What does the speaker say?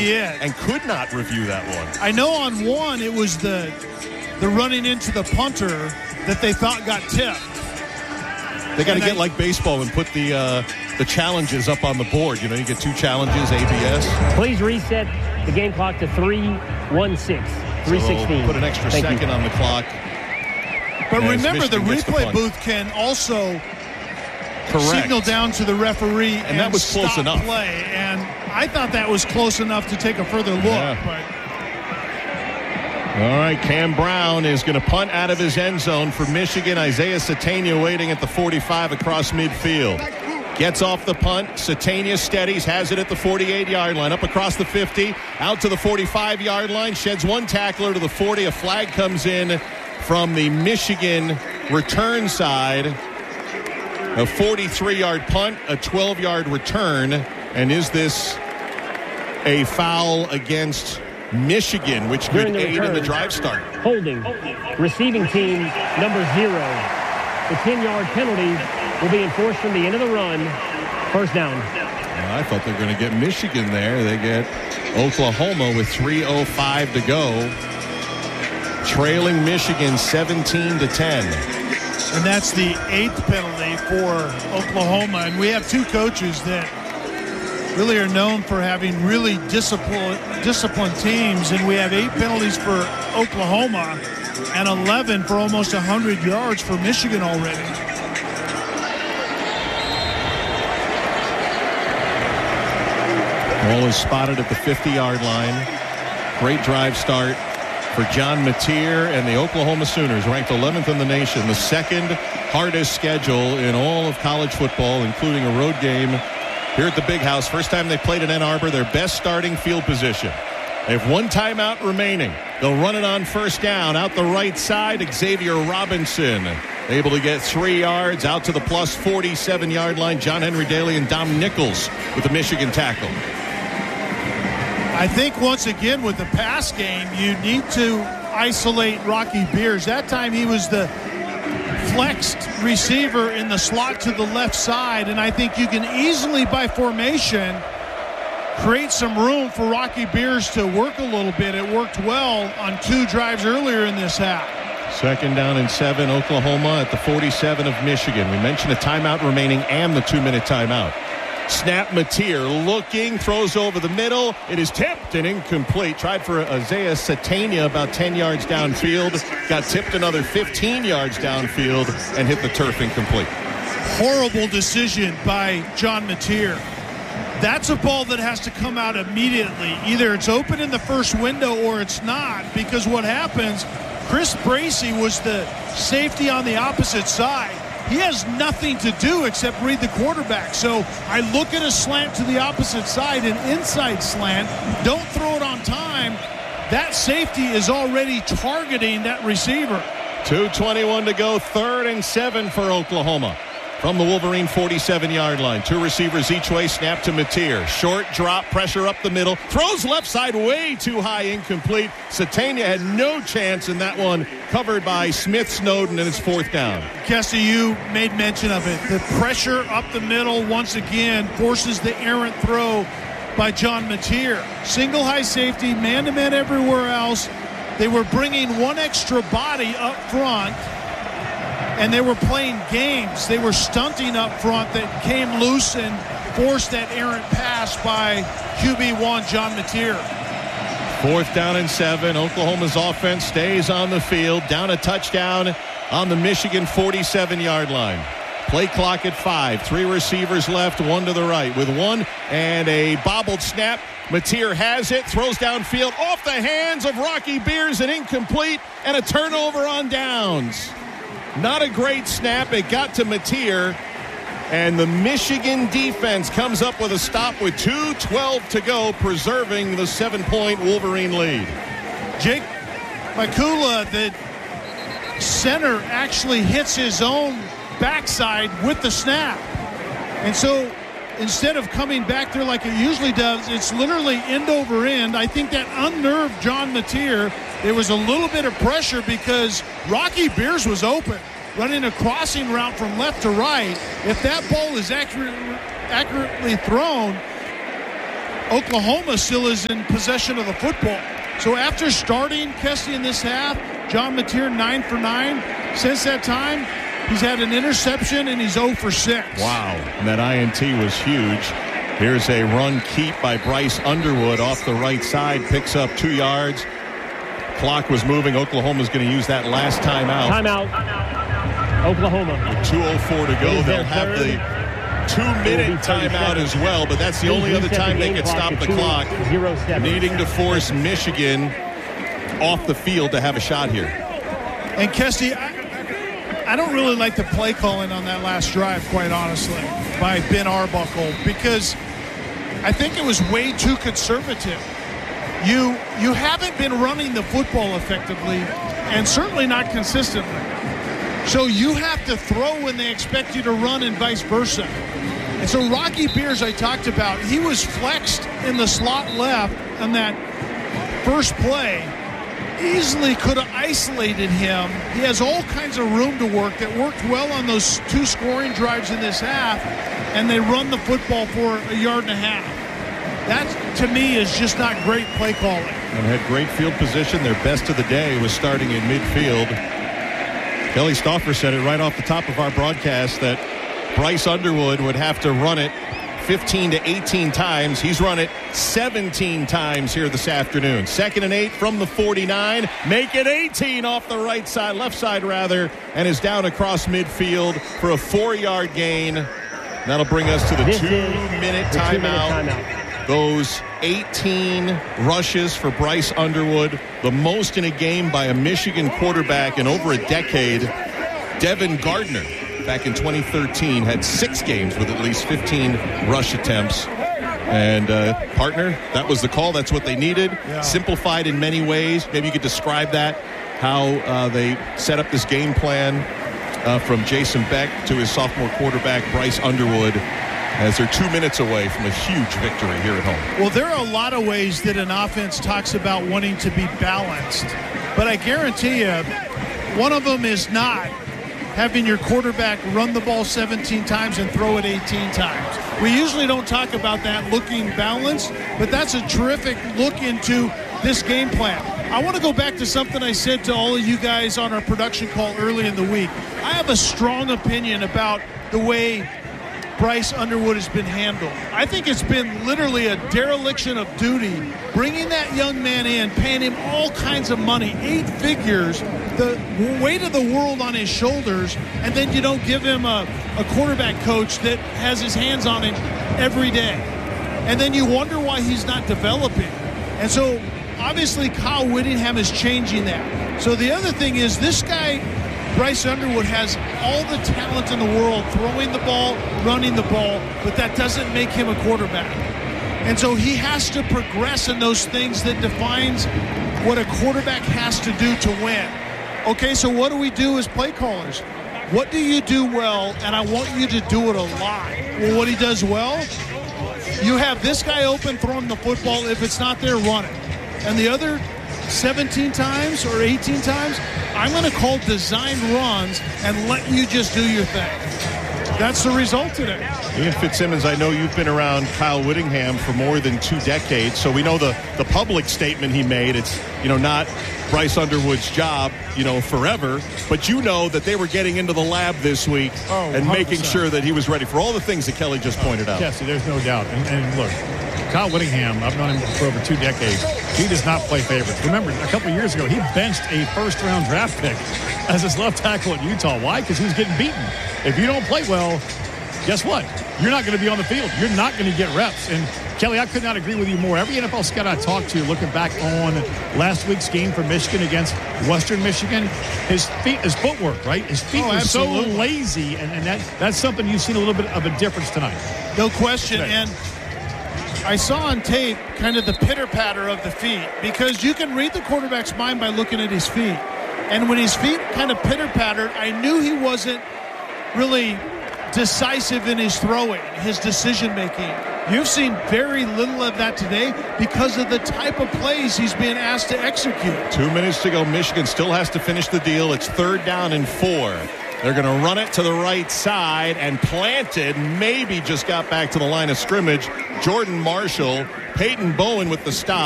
did. And could not review that one. I know on one it was the running into the punter that they thought got tipped. They got to get like baseball and put the challenges up on the board. You know, you get 2 challenges, ABS. Please reset the game clock to 3:16. 3:16. So put an extra second on the clock. But remember, the replay booth can also signal down to the referee and that was close enough. Play. And I thought that was close enough to take a further look. Yeah. But all right, Cam Brown is going to punt out of his end zone for Michigan. Isaiah Satania waiting at the 45 across midfield. Gets off the punt. Satania steadies, has it at the 48-yard line. Up across the 50, out to the 45-yard line. Sheds one tackler to the 40. A flag comes in from the Michigan return side. A 43-yard punt, a 12-yard return. And is this a foul against Michigan, which could aid in the drive start? Holding. Receiving team number 0. The 10-yard penalty will be enforced from the end of the run. First down. I thought they were going to get Michigan there. They get Oklahoma with 3:05 to go. Trailing Michigan 17-10. And that's the 8th penalty for Oklahoma. And we have 2 coaches that really are known for having really disciplined teams. And we have 8 penalties for Oklahoma and 11 for almost 100 yards for Michigan already. Ball is spotted at the 50-yard line. Great drive start for John Mateer and the Oklahoma Sooners, ranked 11th in the nation. The second hardest schedule in all of college football, including a road game here at the Big House. First time they played in Ann Arbor, their best starting field position. They have 1 timeout remaining. They'll run it on first down. Out the right side, Xavier Robinson able to get 3 yards out to the plus 47-yard line. John Henry Daly and Dom Nichols with the Michigan tackle. I think once again with the pass game, you need to isolate Rocky Beers. That time he was the flexed receiver in the slot to the left side, and I think you can easily, by formation, create some room for Rocky Beers to work a little bit. It worked well on 2 drives earlier in this half. Second down and 7, Oklahoma at the 47 of Michigan. We mentioned a timeout remaining and the 2-minute timeout. Snap, Mateer looking, throws over the middle. It is tipped and incomplete. Tried for Isaiah Satania about 10 yards downfield. Got tipped another 15 yards downfield and hit the turf incomplete. Horrible decision by John Mateer. That's a ball that has to come out immediately. Either it's open in the first window or it's not, because what happens, Chris Bracey was the safety on the opposite side. He has nothing to do except read the quarterback. So I look at a slant to the opposite side, an inside slant. Don't throw it on time. That safety is already targeting that receiver. 2:21 to go, 3rd and 7 for Oklahoma. From the Wolverine 47-yard line. 2 receivers each way. Snap to Mateer. Short drop. Pressure up the middle. Throws left side way too high. Incomplete. Satania had no chance in that one. Covered by Smith Snowden, and it's 4th down. Kessie, you made mention of it. The pressure up the middle once again forces the errant throw by John Mateer. Single high safety. Man-to-man everywhere else. They were bringing 1 extra body up front. And they were playing games. They were stunting up front that came loose and forced that errant pass by QB1 John Mateer. 4th down and 7. Oklahoma's offense stays on the field. Down a touchdown on the Michigan 47-yard line. Play clock at 5. 3 receivers left, 1 to the right. With 1 and a bobbled snap, Mateer has it, throws downfield off the hands of Rocky Beers, and incomplete, and a turnover on downs. Not a great snap. It got to Mateer, and the Michigan defense comes up with a stop with 2:12 to go, preserving the 7-point Wolverine lead. Jake Mikula, the center, actually hits his own backside with the snap. And so instead of coming back there like it usually does, it's literally end over end. I think that unnerved John Mateer. There was a little bit of pressure because Rocky Beers was open, running a crossing route from left to right. If that ball is accurately thrown, Oklahoma still is in possession of the football. So after starting Kesty in this half, John Mateer 9 for 9. Since that time, he's had an interception and he's 0 for 6. Wow. And that INT was huge. Here's a run keep by Bryce Underwood off the right side. Picks up 2 yards. Clock was moving. Oklahoma's going to use that last timeout. Timeout. Oklahoma. With 2:04 to go. They'll have the 2-minute timeout as well, but that's the only other time they could stop the clock. Needing to force Michigan off the field to have a shot here. And Kesty, I don't really like the play calling on that last drive, quite honestly, by Ben Arbuckle, because I think it was way too conservative. You haven't been running the football effectively, and certainly not consistently. So you have to throw when they expect you to run and vice versa. And so Rocky Beers, I talked about, he was flexed in the slot left on that first play. Easily could have isolated him. He has all kinds of room to work. That worked well on those 2 scoring drives in this half, and they run the football for 1.5 yards. That, to me, is just not great play calling. And had great field position. Their best of the day was starting in midfield. Kelly Stauffer said it right off the top of our broadcast that Bryce Underwood would have to run it 15 to 18 times. He's run it 17 times here this afternoon. 2nd and 8 from the 49. Make it 18 off the right side, left side rather, and is down across midfield for a 4-yard gain. That'll bring us to the 2-minute timeout. Those 18 rushes for Bryce Underwood, the most in a game by a Michigan quarterback in over a decade. Devin Gardner, back in 2013, had 6 games with at least 15 rush attempts. And partner, that was the call. That's what they needed. Yeah. Simplified in many ways. Maybe you could describe that, how they set up this game plan from Jason Beck to his sophomore quarterback, Bryce Underwood, as they're 2 minutes away from a huge victory here at home. Well, there are a lot of ways that an offense talks about wanting to be balanced. But I guarantee you, one of them is not having your quarterback run the ball 17 times and throw it 18 times. We usually don't talk about that looking balanced, but that's a terrific look into this game plan. I want to go back to something I said to all of you guys on our production call early in the week. I have a strong opinion about the way Bryce Underwood has been handled. I think it's been literally a dereliction of duty, bringing that young man in, paying him all kinds of money, 8 figures, the weight of the world on his shoulders, and then you don't give him a quarterback coach that has his hands on him every day. And then you wonder why he's not developing. And so obviously Kyle Whittingham is changing that. So the other thing is this guy, Bryce Underwood, has all the talent in the world, throwing the ball, running the ball, but that doesn't make him a quarterback. And so he has to progress in those things that defines what a quarterback has to do to win. Okay, so what do we do as play callers? What do you do well? And I want you to do it a lot. Well, what he does well, you have this guy open, throwing the football. If it's not there, run it. And the other 17 times or 18 times, I'm going to call design runs and let you just do your thing. That's the result today. Ian Fitzsimmons, I know you've been around Kyle Whittingham for more than 2 decades, so we know the public statement he made. It's, not Bryce Underwood's job, forever, but you know that they were getting into the lab this week and 100%. Making sure that he was ready for all the things that Kelly just pointed out. Yes, there's no doubt. And look, Kyle Whittingham, I've known him for over 2 decades. He does not play favorites. Remember, a couple of years ago, he benched a first-round draft pick as his left tackle at Utah. Why? Because he was getting beaten. If you don't play well, guess what? You're not going to be on the field. You're not going to get reps. And, Kelly, I could not agree with you more. Every NFL scout I talked to, looking back on last week's game for Michigan against Western Michigan, his footwork, right? His feet were so lazy, and that's something you've seen a little bit of a difference tonight. No question. Today. And I saw on tape kind of the pitter-patter of the feet, because you can read the quarterback's mind by looking at his feet. And when his feet kind of pitter-pattered, I knew he wasn't really decisive in his throwing, his decision-making. You've seen very little of that today because of the type of plays he's being asked to execute. 2 minutes to go. Michigan still has to finish the deal. It's 3rd down and 4. They're going to run it to the right side and planted. Maybe just got back to the line of scrimmage. Jordan Marshall, Peyton Bowen with the stop.